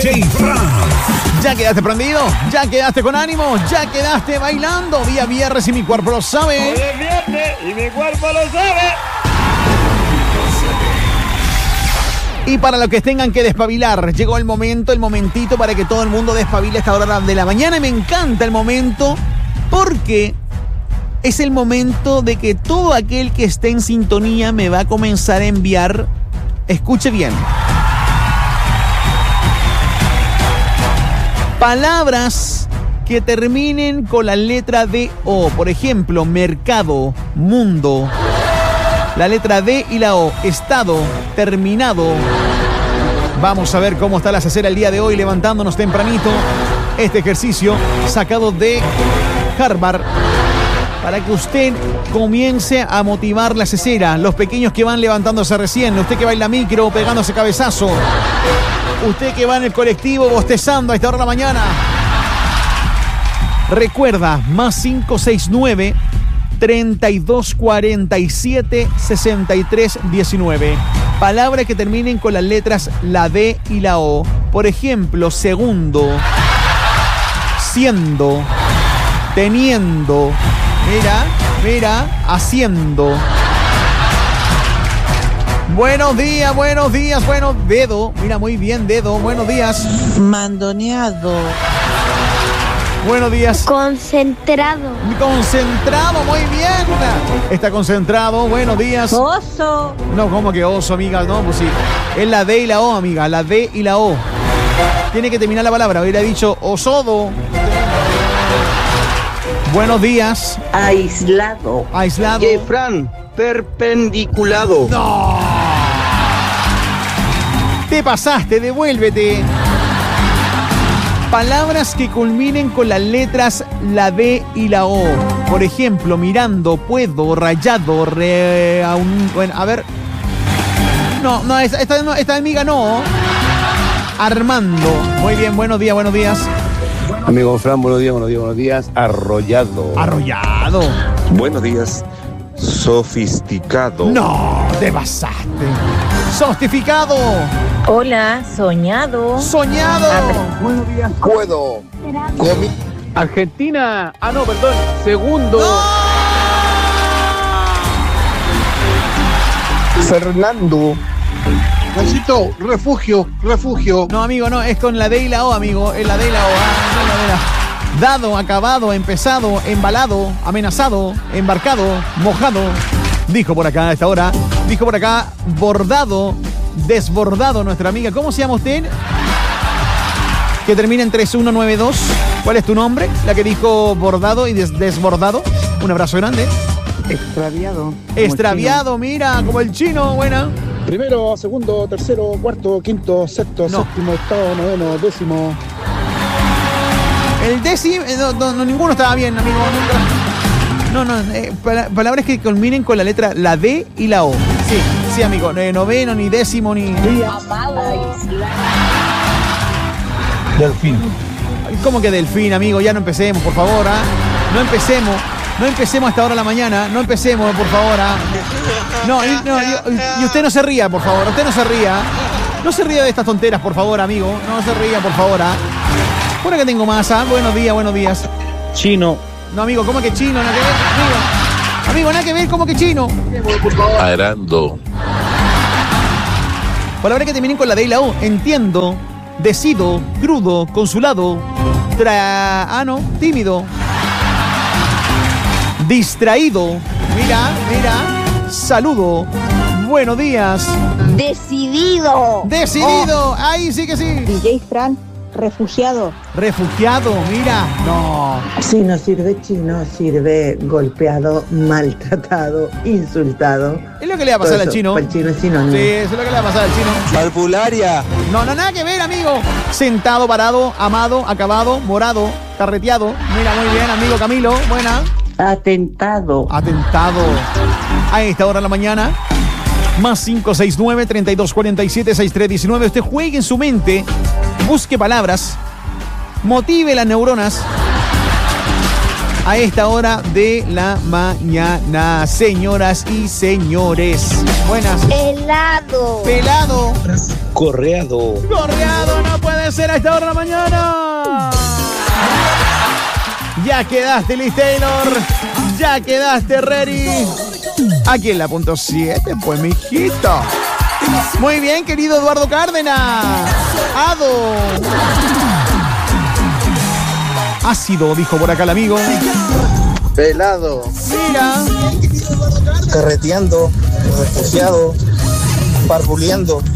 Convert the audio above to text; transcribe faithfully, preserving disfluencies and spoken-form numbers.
J Fran. ¿Ya quedaste prendido? ¿Ya quedaste con ánimo? ¿Ya quedaste bailando? Día viernes y mi cuerpo lo sabe. Hoy es viernes y mi cuerpo lo sabe. Y para los que tengan que despabilar, llegó el momento, el momentito para que todo el mundo despabile a esta hora de la mañana. Y me encanta el momento porque es el momento de que todo aquel que esté en sintonía me va a comenzar a enviar, escuche bien, palabras que terminen con la letra D O. Por ejemplo, mercado, mundo. La letra D y la O. Estado, terminado. Vamos a ver cómo está la cesera el día de hoy, levantándonos tempranito. Este ejercicio sacado de Harvard para que usted comience a motivar la cesera. Los pequeños que van levantándose recién. Usted que va en la micro pegándose cabezazo. Usted que va en el colectivo bostezando a esta hora de la mañana. Recuerda, más cinco seis nueve, treinta y dos cuarenta y siete, sesenta y tres diecinueve. Palabras que terminen con las letras la D y la O. Por ejemplo, segundo, siendo, teniendo, mira, mira, haciendo. Buenos días, buenos días, bueno, dedo, mira muy bien, dedo, buenos días. Mandoneado. Buenos días. Concentrado. Concentrado, muy bien. Está concentrado, buenos días. Oso. No, ¿cómo que oso, amiga? No, pues sí. Es la D y la O, amiga, la D y la O. Tiene que terminar la palabra, hubiera dicho osodo. Buenos días. Aislado. Aislado. J Fran, perpendiculado. No. Te pasaste, devuélvete. Palabras que culminen con las letras la D y la O. Por ejemplo, mirando, puedo, rayado, re... Bueno, a ver. No, no, esta, esta, no, esta amiga no. Armando. Muy bien, buenos días, buenos días. Amigo Fran, buenos días, buenos días, buenos días. Arrollado. Arrollado. Buenos días. Sofisticado. No, te pasaste. Sostificado. Hola, soñado. Soñado. Buenos días. Puedo. Comi. Argentina. Ah, no, perdón. Segundo. ¡No! Fernando. Juancito, refugio, refugio. No, amigo, no, es con la D y la O, amigo. Es la D y la O. Ah, mira, mira. Dado, acabado, empezado, embalado, amenazado, embarcado, mojado. Dijo por acá a esta hora. Dijo por acá, bordado, desbordado, nuestra amiga. ¿Cómo se llama usted? Que termina en tres uno nueve dos. ¿Cuál es tu nombre? La que dijo bordado y des- desbordado. Un abrazo grande. Extraviado. Extraviado, mira, como el chino, buena. Primero, segundo, tercero, cuarto, quinto, sexto, No. séptimo, octavo, noveno, décimo. El décimo, eh, no, no, no, ninguno estaba bien, amigo. Nunca. No, no, eh, pala- palabras que culminen con la letra la D y la O. Sí, sí, amigo. Eh, noveno, ni décimo, ni. Delfín. ¿Cómo que delfín, amigo? Ya no empecemos, por favor, ¿ah? No empecemos. No empecemos hasta ahora de la mañana. No empecemos, por favor, ¿ah? No, y, no y, y usted no se ría, por favor. Usted no se ría. No se ría de estas tonteras, por favor, amigo. No se ría, por favor, ¿ah? Por acá tengo más, ¿ah? Buenos días, buenos días. Chino. No, amigo, ¿cómo que chino? Nada que ver, amigo. Amigo, nada que ver, ¿cómo que chino? Arando. Palabras que terminen con la D y la O. Entiendo, decido, crudo, consulado, tra... Ah, no, tímido. Distraído. Mira, mira. Saludo. Buenos días. Decidido. Decidido. Ahí sí que sí. D J Fran, refugiado. Refugiado, mira. No. Si no sirve chino, sirve golpeado, maltratado, insultado. Es lo que le va a pasar Todo al eso, chino. para el chino es sinónimo. Sí, eso es lo que le va a pasar al chino. Albularia. No, no, nada que ver, amigo. Sentado, parado, amado, acabado, morado, carreteado. Mira, muy bien, amigo Camilo. Buena. Atentado. Atentado. A esta hora de la mañana. Más cinco seis nueve, treinta y dos cuarenta y siete, sesenta y tres diecinueve. Usted juegue en su mente. Busque palabras. Motive las neuronas. A esta hora de la mañana, señoras y señores. Buenas. Helado. Pelado. Correado. Correado, no puede ser, a esta hora de la mañana. Ya quedaste, Liz Taylor. Ya quedaste ready. Aquí en la punto siete, pues, mijito. Muy bien, querido Eduardo Cárdenas. Ado. Ácido, dijo por acá el amigo. Pelado. Mira. Carreteando. Refugiado. Barbuleando.